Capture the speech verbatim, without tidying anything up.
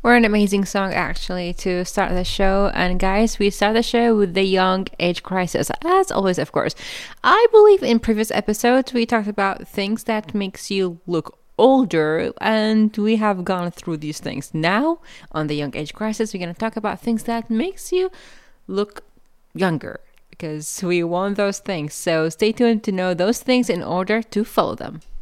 We're an amazing song actually to start the show. And guys, we start the show with the young age crisis. As always, of course. I believe in previous episodes we talked about things that makes you look older, and we have gone through these things. Now, on the young age crisis, we're going to talk about things that makes you look younger, because we want those things. So stay tuned to know those things in order to follow them.